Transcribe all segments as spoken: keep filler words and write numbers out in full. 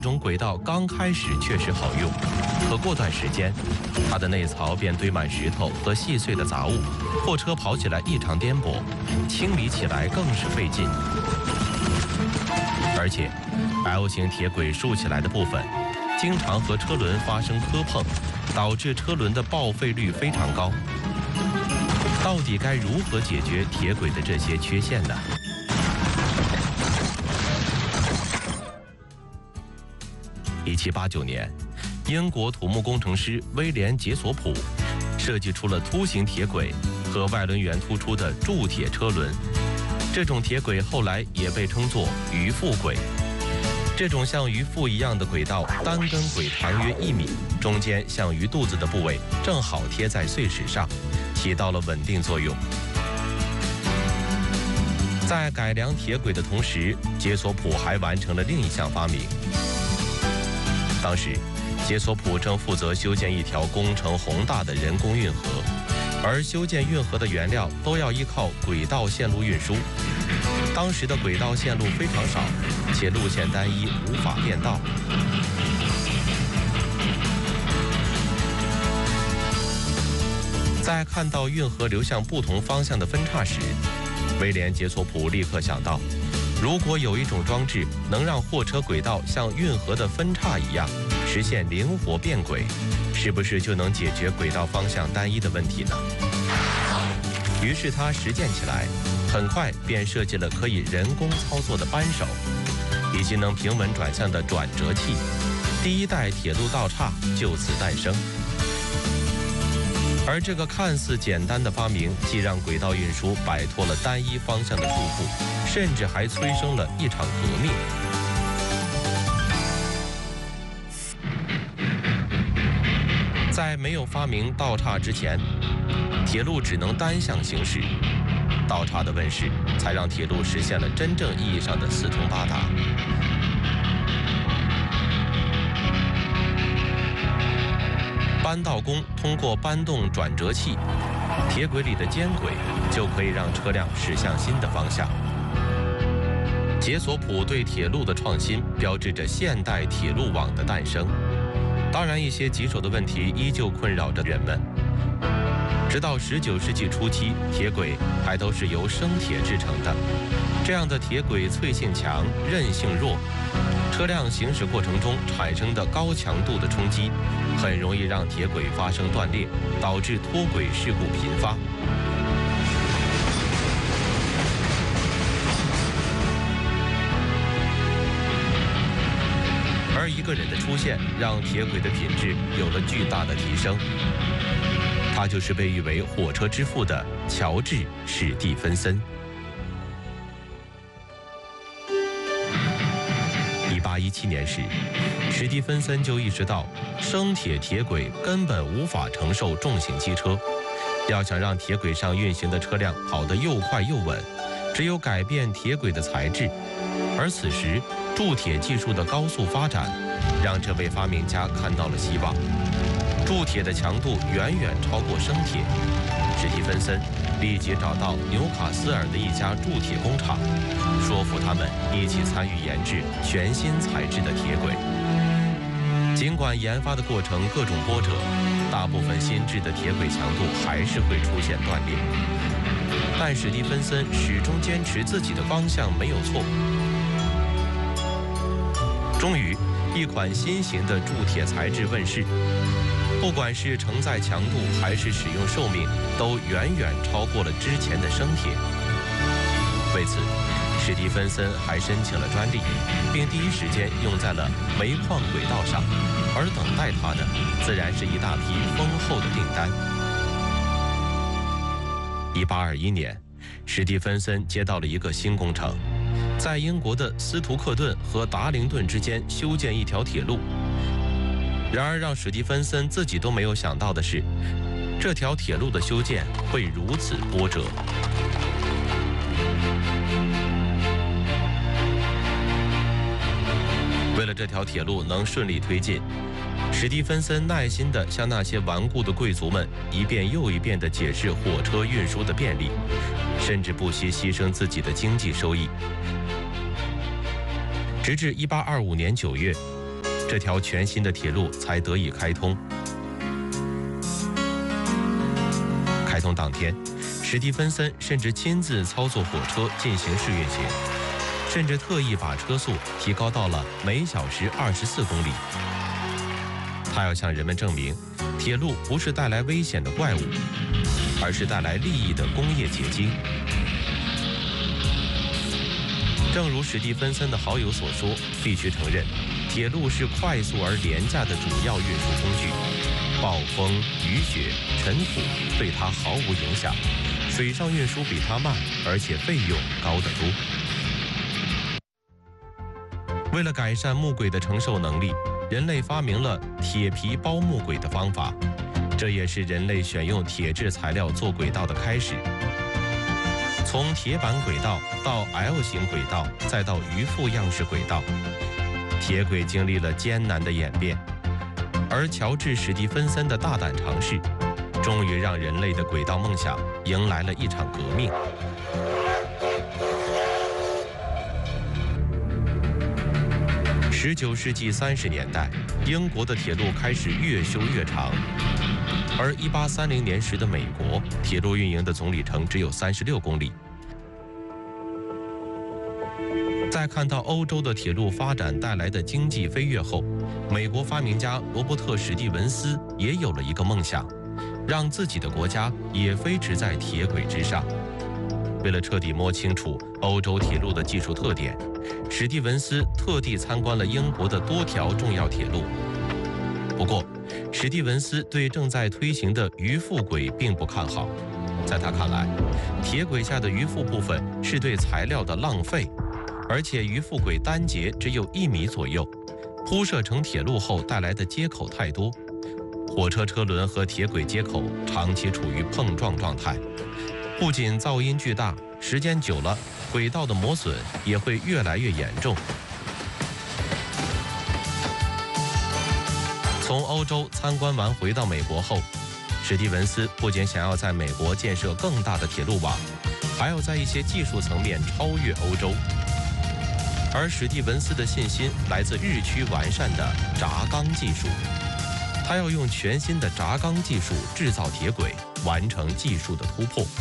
这种轨道刚开始确实好用，可过段时间，它的内槽便堆满石头和细碎的杂物，货车跑起来异常颠簸，清理起来更是费劲。而且 L 型铁轨竖起来的部分，经常和车轮发生磕碰，导致车轮的报废率非常高。到底该如何解决铁轨的这些缺陷呢？一七八九年，英国土木工程师威廉·杰索普设计出了凸形铁轨和外轮圆突出的铸铁车轮。这种铁轨后来也被称作鱼腹轨。这种像鱼腹一样的轨道，单根轨长约一米，中间像鱼肚子的部位正好贴在碎石上，起到了稳定作用。在改良铁轨的同时，杰索普还完成了另一项发明。当时，杰索普正负责修建一条工程宏大的人工运河，而修建运河的原料都要依靠轨道线路运输。当时的轨道线路非常少，且路线单一，无法变道。在看到运河流向不同方向的分叉时，威廉·杰索普立刻想到，如果有一种装置能让货车轨道像运河的分叉一样实现灵活变轨，是不是就能解决轨道方向单一的问题呢？于是他实践起来，很快便设计了可以人工操作的扳手，以及能平稳转向的转折器。第一代铁路道岔就此诞生。而这个看似简单的发明，既让轨道运输摆脱了单一方向的束缚，甚至还催生了一场革命。在没有发明道岔之前，铁路只能单向行驶。道岔的问世，才让铁路实现了真正意义上的四通八达。扳道工通过扳动转折器，铁轨里的间轨就可以让车辆驶向新的方向。杰索普对铁路的创新，标志着现代铁路网的诞生。当然，一些棘手的问题依旧困扰着人们。直到十九世纪初期，铁轨还都是由生铁制成的。这样的铁轨脆性强，韧性弱，车辆行驶过程中产生的高强度的冲击，很容易让铁轨发生断裂，导致脱轨事故频发。而一个人的出现，让铁轨的品质有了巨大的提升。他就是被誉为火车之父的乔治·史蒂芬森。一八一七年时，史蒂芬森就意识到，生铁铁轨根本无法承受重型机车，要想让铁轨上运行的车辆跑得又快又稳，只有改变铁轨的材质。而此时，铸铁技术的高速发展，让这位发明家看到了希望。铸铁的强度远远超过生铁，史蒂芬森立即找到纽卡斯尔的一家铸铁工厂，说服他们一起参与研制全新材质的铁轨。尽管研发的过程各种波折，大部分新制的铁轨强度还是会出现断裂，但史蒂芬森始终坚持自己的方向没有错。终于，一款新型的铸铁材质问世。不管是承载强度还是使用寿命，都远远超过了之前的生铁。为此，史蒂芬森还申请了专利，并第一时间用在了煤矿轨道上，而等待他的自然是一大批丰厚的订单。一八二一年，史蒂芬森接到了一个新工程，在英国的斯图克顿和达灵顿之间修建一条铁路。然而，让史蒂芬森自己都没有想到的是，这条铁路的修建会如此波折。为了这条铁路能顺利推进，史蒂芬森耐心地向那些顽固的贵族们一遍又一遍地解释火车运输的便利，甚至不惜牺牲自己的经济收益。直至一八二五年九月， 这条全新的铁路才得以开通。开通当天，史蒂芬森甚至亲自操作火车进行试运行，甚至特意把车速提高到了每小时二十四公里。他要向人们证明，铁路不是带来危险的怪物，而是带来利益的工业结晶。正如史蒂芬森的好友所说，必须承认，铁路是快速而廉价的主要运输工具。暴风、雨雪、尘土对它毫无影响，水上运输比它慢，而且费用高得多。为了改善木轨的承受能力，人类发明了铁皮包木轨的方法，这也是人类选用铁质材料做轨道的开始。从铁板轨道到 L 型轨道，再到鱼腹样式轨道，铁轨经历了艰难的演变。而乔治·史蒂芬森的大胆尝试，终于让人类的轨道梦想迎来了一场革命。十九世纪三十年代，英国的铁路开始越修越长，而一八三零年时的美国，铁路运营的总里程只有三十六公里。在看到欧洲的铁路发展带来的经济飞跃后，美国发明家罗伯特·史蒂文斯也有了一个梦想，让自己的国家也飞驰在铁轨之上。为了彻底摸清楚欧洲铁路的技术特点，史蒂文斯特地参观了英国的多条重要铁路。不过，史蒂文斯对正在推行的鱼腹轨并不看好。在他看来，铁轨下的鱼腹部分是对材料的浪费，而且鱼腹轨单节只有一米左右，铺设成铁路后带来的接口太多，火车车轮和铁轨接口长期处于碰撞状态，不仅噪音巨大，时间久了，轨道的磨损也会越来越严重。从欧洲参观完回到美国后，史蒂文斯不仅想要在美国建设更大的铁路网，还要在一些技术层面超越欧洲。而史蒂文斯的信心来自日趋完善的轧钢技术，他要用全新的轧钢技术制造铁轨，完成技术的突破。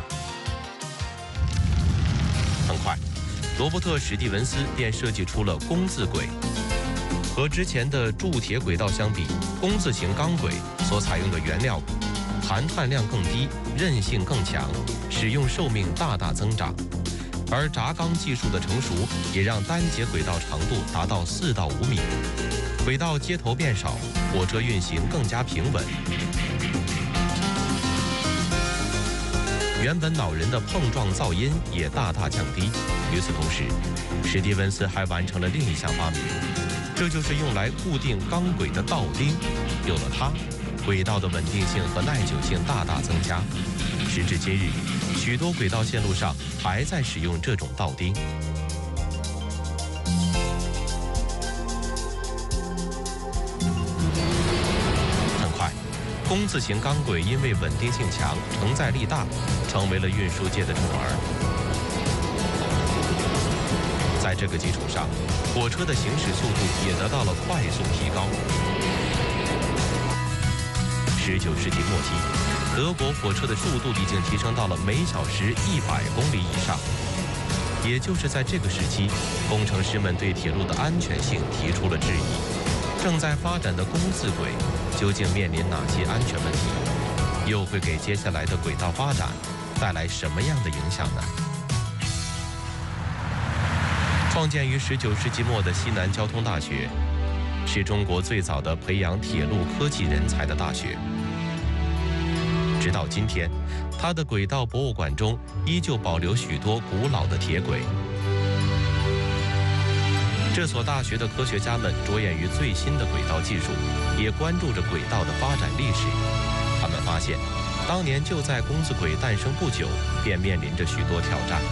很快，罗伯特·史蒂文斯便设计出了工字轨。和之前的铸铁轨道相比，工字形钢轨所采用的原料含碳量更低，韧性更强，使用寿命大大增长。而轧钢技术的成熟，也让单节轨道长度达到四到五米，轨道接头变少，火车运行更加平稳。原本恼人的碰撞噪音也大大降低。与此同时，史蒂文斯还完成了另一项发明，这就是用来固定钢轨的道钉。有了它，轨道的稳定性和耐久性大大增加。时至今日，许多轨道线路上还在使用这种道钉。很快，工字形钢轨因为稳定性强、承载力大，成为了运输界的宠儿。在这个基础上，火车的行驶速度也得到了快速提高。十九世纪末期，德国火车的速度已经提升到了每小时一百公里以上。也就是在这个时期，工程师们对铁路的安全性提出了质疑。正在发展的工字轨究竟面临哪些安全问题？又会给接下来的轨道发展带来什么样的影响呢？创建于十九世纪末的西南交通大学，是中国最早的培养铁路科技人才的大学。直到今天，它的轨道博物馆中依旧保留许多古老的铁轨。这所大学的科学家们着眼于最新的轨道技术，也关注着轨道的发展历史。他们发现，当年就在工字轨诞生不久，便面临着许多挑战。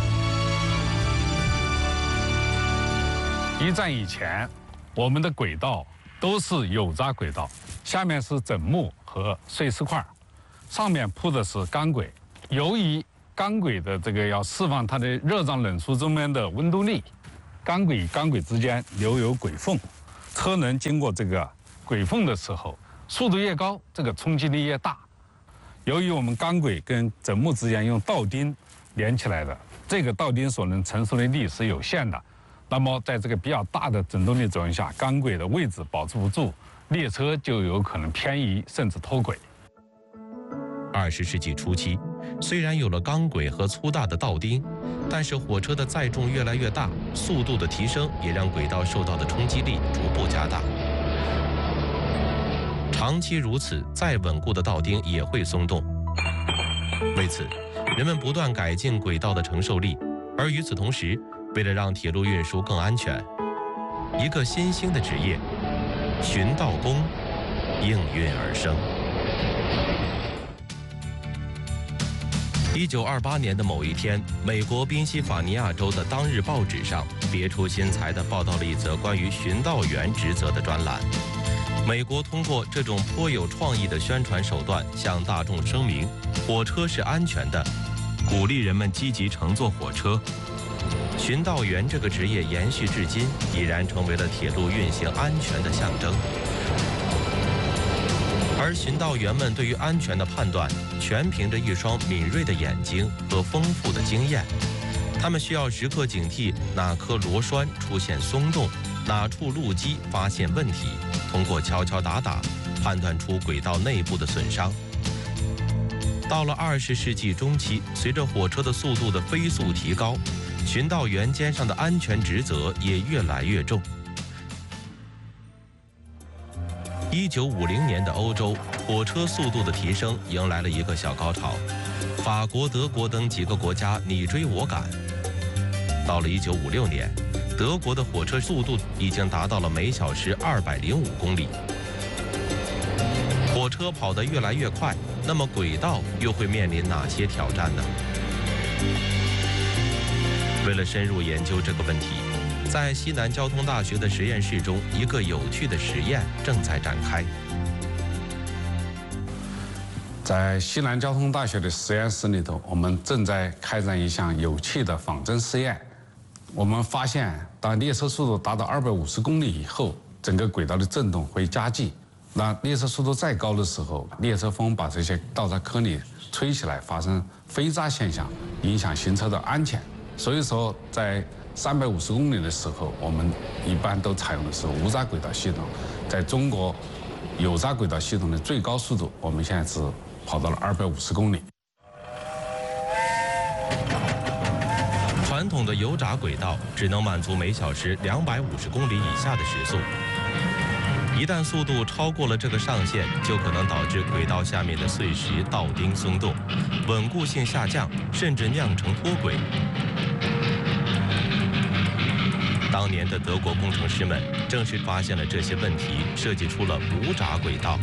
一战以前，我们的轨道都是有渣轨道，下面是枕木和碎石块，上面铺的是钢轨。由于钢轨的这个要释放它的热胀冷缩中间的温度力，钢轨与钢轨之间留有轨缝， 车轮经过这个轨缝的时候，速度越高，这个冲击力越大。由于我们钢轨跟枕木之间用道钉连起来的，这个道钉所能承受的力是有限的。那么在这个比较大的整动力作用下，钢轨的位置保持不住，列车就有可能偏移甚至脱轨。 二十世纪初期，虽然有了钢轨和粗大的道钉，但是火车的载重越来越大，速度的提升也让轨道受到的冲击力逐步加大。长期如此，再稳固的道钉也会松动。为此，人们不断改进轨道的承受力，而与此同时，为了让铁路运输更安全，一个新兴的职业——巡道工应运而生。一九二八年的某一天，美国宾夕法尼亚州的当日报纸上别出心裁地报道了一则关于巡道员职责的专栏。美国通过这种颇有创意的宣传手段，向大众声明火车是安全的，鼓励人们积极乘坐火车。巡道员这个职业延续至今，已然成为了铁路运行安全的象征。而巡道员们对于安全的判断，全凭着一双敏锐的眼睛和丰富的经验。他们需要时刻警惕哪颗螺栓出现松动，哪处路基发现问题，通过敲敲打打判断出轨道内部的损伤。到了二十世纪中期，随着火车的速度的飞速提高，巡道员肩上的安全职责也越来越重。一九五零年的欧洲，火车速度的提升迎来了一个小高潮，法国、德国等几个国家你追我赶。到了一九五六年，德国的火车速度已经达到了每小时二百零五公里。火车跑得越来越快，那么轨道又会面临哪些挑战呢？为了深入研究这个问题，在西南交通大学的实验室中，一个有趣的实验正在展开。 在西南交通大学的实验室里头，我们正在开展一项有趣的仿真实验。我们发现，当列车速度达到二百五十公里以后，整个轨道的震动会加剧。那列车速度再高的时候，列车风把这些道闸颗粒吹起来，发生飞渣现象，影响行车的安全。所以说，在三百五十公里的时候，我们一般都采用的是无闸轨道系统。在中国，有闸轨道系统的最高速度，我们现在是跑到了二百五十公里。 传统的油闸轨道只能满足每小时两百五十公里以下的时速，一旦速度超过了这个上限，就可能导致轨道下面的碎石、道钉松动，稳固性下降，甚至酿成脱轨。当年的德国工程师们正是发现了这些问题，设计出了无闸轨道。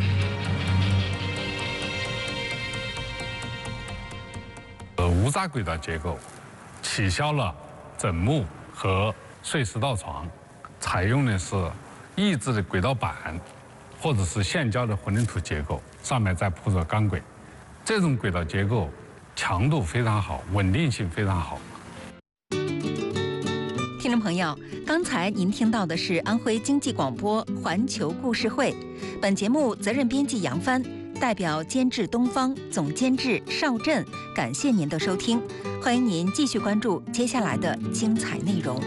呃，无闸轨道结构取消了枕木和碎石道床，采用的是抑制的轨道板或者是现胶的混凝土结构，上面再铺着钢轨。这种轨道结构强度非常好，稳定性非常好。 听众朋友，刚才您听到的是安徽经济广播《环球故事会》，本节目责任编辑杨帆，代表监制东方，总监制邵振，感谢您的收听，欢迎您继续关注接下来的精彩内容。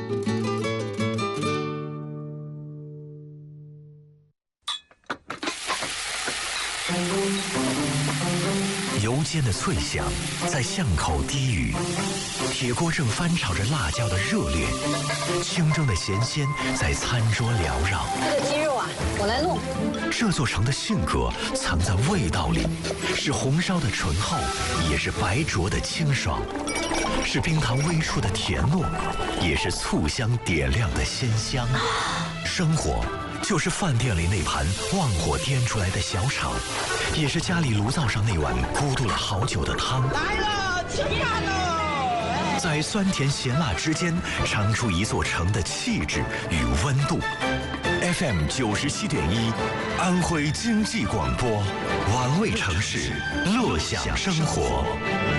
油煎的脆响在巷口低语，铁锅正翻炒着辣椒的热烈，清蒸的咸鲜在餐桌缭绕。 这个鸡肉啊，我来弄。 这座城的性格藏在味道里，是红烧的醇厚，也是白灼的清爽，是冰糖微出的甜糯，也是醋香点亮的鲜香。生活就是饭店里那盘旺火颠出来的小炒，也是家里炉灶上那碗咕嘟了好久的汤。 来了，吃饭喽！ 在酸甜咸辣之间，尝出一座城的气质与温度。F M 九十七点一，安徽经济广播，玩味城市，乐享生活。